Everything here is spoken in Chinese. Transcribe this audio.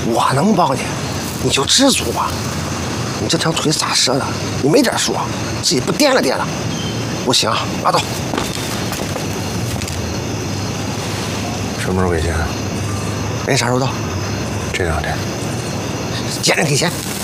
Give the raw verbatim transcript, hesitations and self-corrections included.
我能帮你，你就知足吧。你这条腿咋折的？你没点数，自己不掂了掂了？不行，拉倒。 什么时候给钱？ 人啥时候到？ 这两天。 见人给钱。